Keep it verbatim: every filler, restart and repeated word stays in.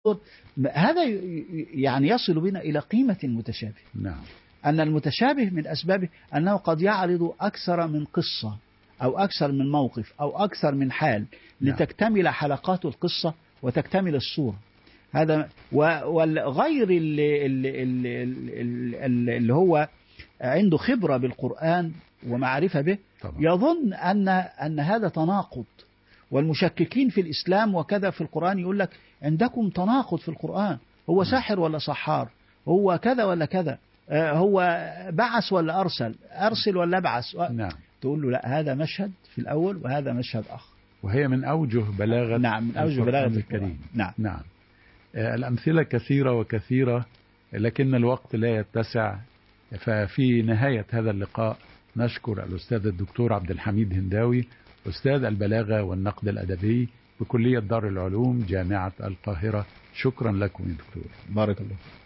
هذا يعني يصل بنا إلى قيمة المتشابه. نعم. أن المتشابه من أسبابه أنه قد يعرض أكثر من قصة أو أكثر من موقف أو أكثر من حال لتكتمل حلقات القصة وتكتمل الصورة. هذا والغير اللي, اللي, اللي, اللي هو عنده خبرة بالقرآن ومعرفة به طبعا. يظن أن أن هذا تناقض، والمشككين في الإسلام وكذا في القرآن يقول لك عندكم تناقض في القرآن، هو ساحر ولا سحار، هو كذا ولا كذا، هو بعث ولا أرسل، أرسل ولا بعث. نعم. تقول له لا، هذا مشهد في الأول وهذا مشهد آخر. وهي من أوجه بلاغة نعم من أوجه بلاغة الكريم. نعم. نعم. الأمثلة كثيرة وكثيرة لكن الوقت لا يتسع. ففي نهاية هذا اللقاء نشكر الأستاذ الدكتور عبد الحميد هنداوي، أستاذ البلاغة والنقد الأدبي بكلية دار العلوم جامعة القاهرة. شكرا لكم يا دكتور. بارك الله.